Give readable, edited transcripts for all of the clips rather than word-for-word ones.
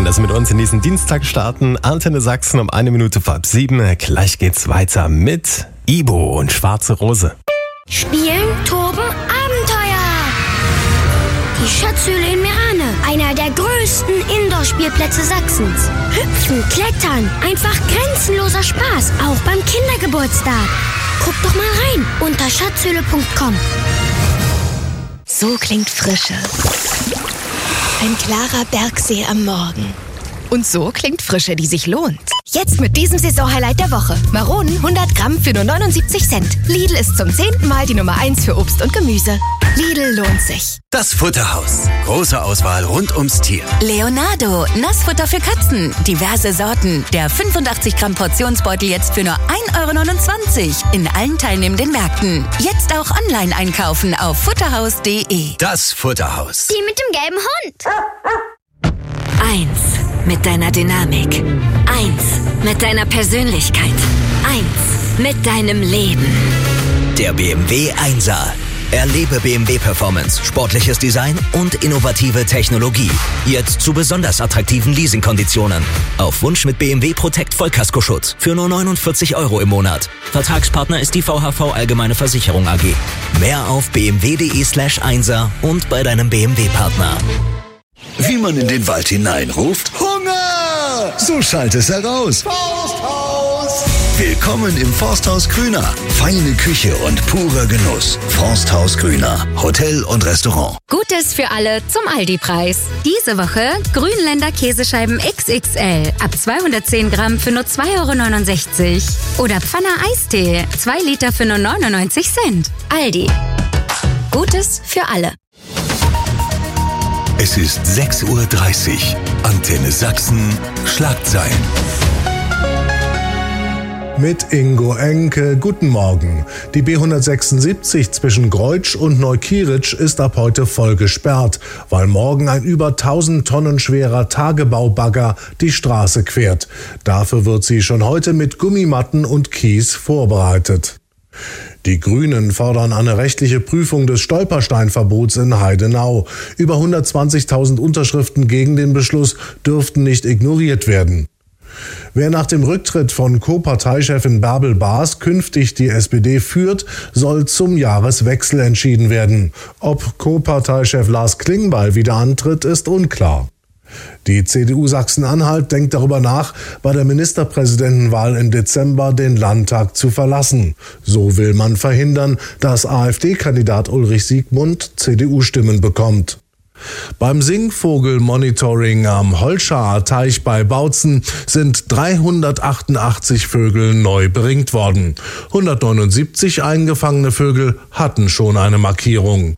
dass Sie mit uns in diesen Dienstag starten. Antenne Sachsen um 7:01. Gleich geht's weiter mit Ibo und Schwarze Rose. Spielen, toben, Abenteuer! Die Schatzhöhle in Merane, einer der größten Indoor-Spielplätze Sachsens. Hüpfen, klettern, einfach grenzenloser Spaß, auch beim Kindergeburtstag. Guck doch mal rein unter schatzhöhle.com. So klingt Frische. Ein klarer Bergsee am Morgen. Und so klingt Frische, die sich lohnt. Jetzt mit diesem Saisonhighlight der Woche. Maronen 100 Gramm für nur 79 Cent. Lidl ist zum 10. Mal die Nummer 1 für Obst und Gemüse. Lidl lohnt sich. Das Futterhaus. Große Auswahl rund ums Tier. Leonardo, Nassfutter für Katzen. Diverse Sorten. Der 85 Gramm Portionsbeutel jetzt für nur 1,29 € in allen teilnehmenden Märkten. Jetzt auch online einkaufen auf futterhaus.de. Das Futterhaus. Die mit dem gelben Hund. 1 mit deiner Dynamik. 1 mit deiner Persönlichkeit. 1 mit deinem Leben. Der BMW 1er. Erlebe BMW Performance, sportliches Design und innovative Technologie. Jetzt zu besonders attraktiven Leasingkonditionen. Auf Wunsch mit BMW Protect Vollkaskoschutz für nur 49 € im Monat. Vertragspartner ist die VHV Allgemeine Versicherung AG. Mehr auf bmw.de/1er und bei deinem BMW-Partner. Wie man in den Wald hineinruft: Hunger! So schallt es heraus. Forsthaus! Willkommen im Forsthaus Grüner. Feine Küche und purer Genuss. Forsthaus Grüner. Hotel und Restaurant. Gutes für alle zum Aldi-Preis. Diese Woche Grünländer Käsescheiben XXL ab 210 Gramm für nur 2,69 € oder Pfanner Eistee 2 Liter für nur 99 Cent. Aldi. Gutes für alle. Es ist 6:30 Uhr. Antenne Sachsen. Schlagzeilen. Mit Ingo Enke, guten Morgen. Die B176 zwischen Greutsch und Neukieritsch ist ab heute voll gesperrt, weil morgen ein über 1000 Tonnen schwerer Tagebaubagger die Straße quert. Dafür wird sie schon heute mit Gummimatten und Kies vorbereitet. Die Grünen fordern eine rechtliche Prüfung des Stolpersteinverbots in Heidenau. Über 120.000 Unterschriften gegen den Beschluss dürften nicht ignoriert werden. Wer nach dem Rücktritt von Co-Parteichefin Bärbel Baas künftig die SPD führt, soll zum Jahreswechsel entschieden werden. Ob Co-Parteichef Lars Klingbeil wieder antritt, ist unklar. Die CDU Sachsen-Anhalt denkt darüber nach, bei der Ministerpräsidentenwahl im Dezember den Landtag zu verlassen. So will man verhindern, dass AfD-Kandidat Ulrich Siegmund CDU-Stimmen bekommt. Beim Singvogelmonitoring am Holschaer Teich bei Bautzen sind 388 Vögel neu beringt worden. 179 eingefangene Vögel hatten schon eine Markierung.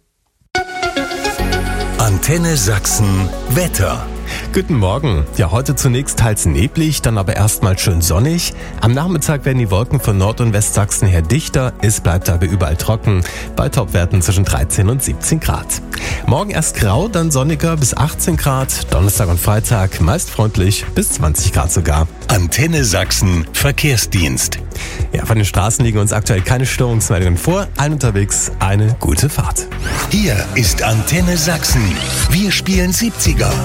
Antenne Sachsen. Wetter. Guten Morgen. Ja, heute zunächst teils neblig, dann aber erstmal schön sonnig. Am Nachmittag werden die Wolken von Nord- und Westsachsen her dichter. Es bleibt aber überall trocken, bei Topwerten zwischen 13 und 17 Grad. Morgen erst grau, dann sonniger bis 18 Grad. Donnerstag und Freitag meist freundlich bis 20 Grad sogar. Antenne Sachsen. Verkehrsdienst. Ja, von den Straßen liegen uns aktuell keine Störungsmeldungen vor. Allen unterwegs eine gute Fahrt. Hier ist Antenne Sachsen. Wir spielen 70er.